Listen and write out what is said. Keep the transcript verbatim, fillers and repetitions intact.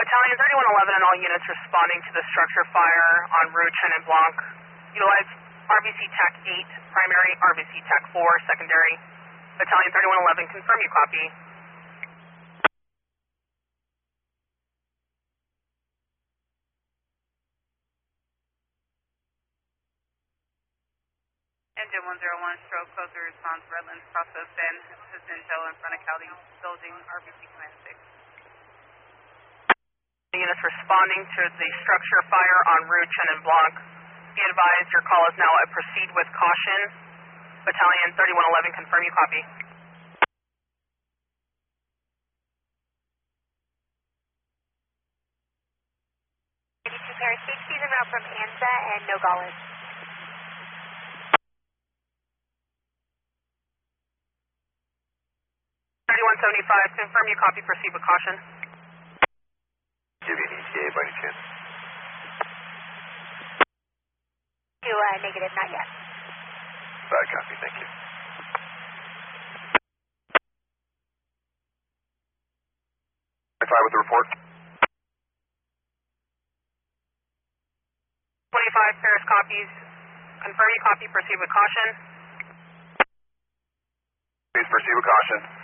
Battalion thirty-one eleven and all units responding to the structure fire on Rue Chenin Blanc. Utilize R B C TAC eight, primary, R B C TAC four, secondary. Battalion thirty-one eleven, confirm you copy. Engine one zero one, stroke, closer response, Redlands, process in, assist intel in front of Cali building, R B C command six. Units responding to the structure fire on Rue Chenin Blanc. Be advised your call is now a proceed with caution. Battalion thirty-one eleven, confirm you copy. eighty-two Paris, H Cs are out from ANSA and Nogales. thirty-one seventy-five, confirm you copy, proceed with caution. Give you an E T A by any chance? To uh, negative, not yet. Bad copy, thank you. twenty-five with the report. twenty-five, Paris copies. Confirm you copy, proceed with caution. Please proceed with caution.